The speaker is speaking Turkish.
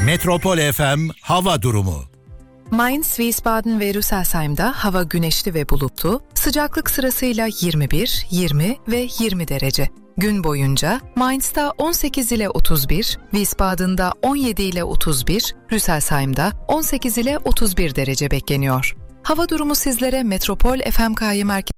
Metropol FM hava durumu. Mainz, Wiesbaden ve Rüsselsheim'da hava güneşli ve bulutlu, sıcaklık sırasıyla 21, 20 ve 20 derece. Gün boyunca Mainz'da 18 ile 31, Wiesbaden'da 17 ile 31, Rüsselsheim'da 18 ile 31 derece bekleniyor. Hava durumu sizlere Metropol FMK'yı merkez